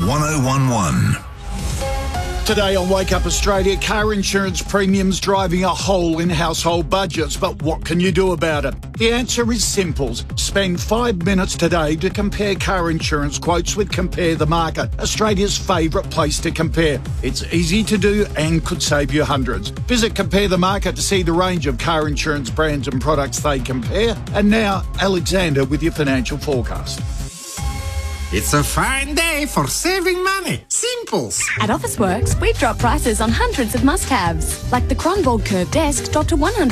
1011. Today on Wake Up Australia, car insurance premiums driving a hole in household budgets. But what can you do about it? The answer is simple. Spend 5 minutes today to compare car insurance quotes with Compare the Market, Australia's favourite place to compare. It's easy to do and could save you hundreds. Visit Compare the Market to see the range of car insurance brands and products they compare. And now, Alexander with your financial forecast. It's a fine day for saving money. Simples. At Officeworks, we've dropped prices on hundreds of must-haves, like the Kronborg Curve Desk dropped to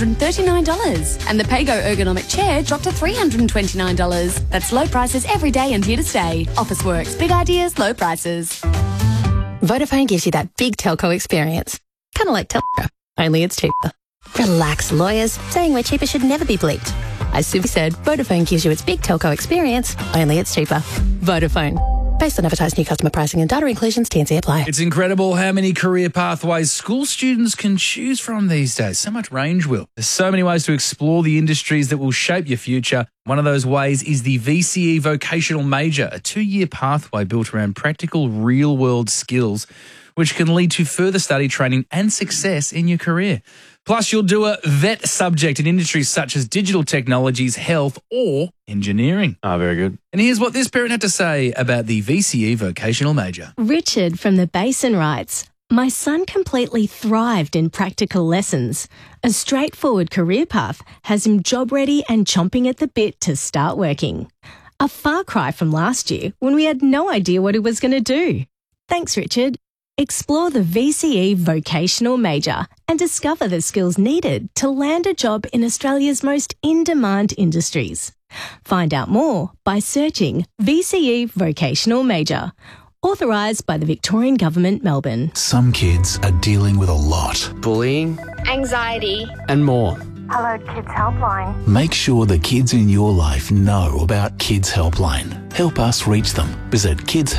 $139, and the Pago Ergonomic Chair dropped to $329. That's low prices every day and here to stay. Officeworks, big ideas, low prices. Vodafone gives you that big telco experience. Kind of like Telstra, only it's cheaper. Relax, lawyers. Saying we're cheaper should never be bleeped. As Suvi said, Vodafone gives you its big telco experience, only it's cheaper. Vodafone. Based on advertised new customer pricing and data inclusions, T&C apply. It's incredible how many career pathways school students can choose from these days. So much range, Will. There's so many ways to explore the industries that will shape your future. One of those ways is the VCE Vocational Major, a 2-year pathway built around practical, real-world skills, which can lead to further study, training and success in your career. Plus, you'll do a vet subject in industries such as digital technologies, health or engineering. Oh, very good. And here's what this parent had to say about the VCE Vocational Major. Richard from the Basin writes, my son completely thrived in practical lessons. A straightforward career path has him job ready and chomping at the bit to start working. A far cry from last year when we had no idea what he was going to do. Thanks, Richard. Explore the VCE Vocational Major and discover the skills needed to land a job in Australia's most in-demand industries. Find out more by searching VCE Vocational Major. Authorised by the Victorian Government, Melbourne. Some kids are dealing with a lot. Bullying, anxiety, and more. Hello Kids Helpline. Make sure the kids in your life know about Kids Helpline. Help us reach them. Visit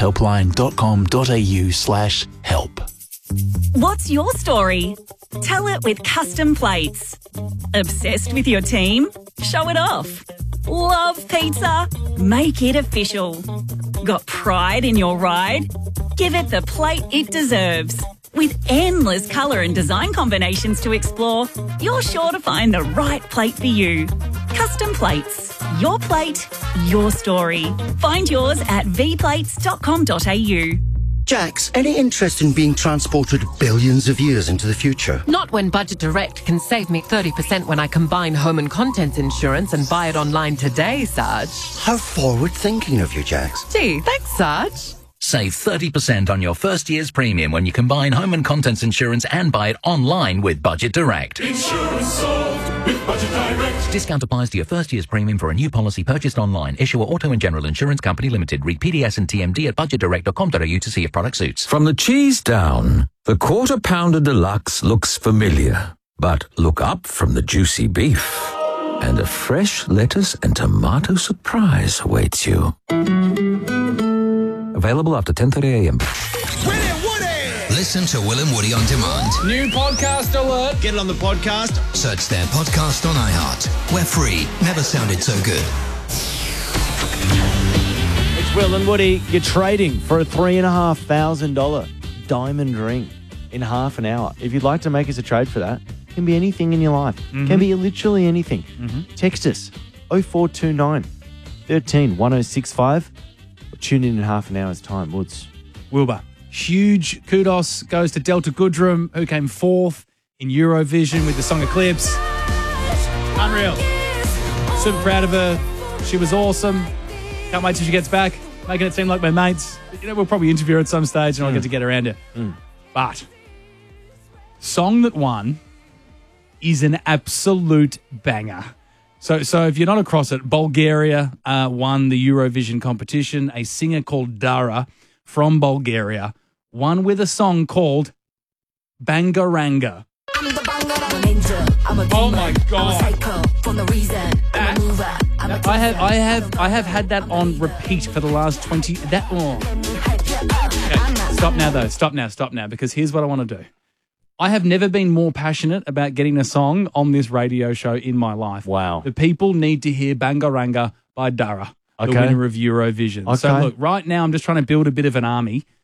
kidshelpline.com.au/help. What's your story? Tell it with Custom Plates. Obsessed with your team? Show it off. Love pizza? Make it official. Got pride in your ride? Give it the plate it deserves. With endless colour and design combinations to explore, you're sure to find the right plate for you. Custom Plates. Your plate, your story. Find yours at vplates.com.au. Jax, any interest in being transported billions of years into the future? Not when Budget Direct can save me 30% when I combine home and contents insurance and buy it online today, Sarge. How forward-thinking of you, Jax. Gee, thanks, Sarge. Save 30% on your first year's premium when you combine home and contents insurance and buy it online with Budget Direct. Insurance solved with Budget Direct. Discount applies to your first year's premium for a new policy purchased online. Issuer Auto and General Insurance Company Limited. Read PDS and TMD at budgetdirect.com.au to see if product suits. From the cheese down, the Quarter Pounder Deluxe looks familiar. But look up from the juicy beef, and a fresh lettuce and tomato surprise awaits you. Available after 10:30 a.m. Listen to Will and Woody on demand. New podcast alert. Get it on the podcast. Search their podcast on iHeart. We're free. Never sounded so good. It's Will and Woody. You're trading for a $3,500 diamond ring in half an hour. If you'd like to make us a trade for that, it can be anything in your life. Can be literally anything. Text us 0429 13 1065. Tune in half an hour's time, Woods. Wilbur, huge kudos goes to Delta Goodrum, who came fourth in Eurovision with the song Eclipse. Unreal. Super proud of her. She was awesome. Can't wait till she gets back, making it seem like we're mates. You know, we'll probably interview her at some stage and I'll get to get around her. But song that won is an absolute banger. So if you're not across it, Bulgaria won the Eurovision competition. A singer called Dara from Bulgaria won with a song called Bangaranga. Oh my God! I have had that on repeat for the last 20. Okay, stop now though. Stop now. Because here's what I want to do. I have never been more passionate about getting a song on this radio show in my life. Wow. The people need to hear Bangaranga by Dara, the winner of Eurovision. So look, right now I'm just trying to build a bit of an army.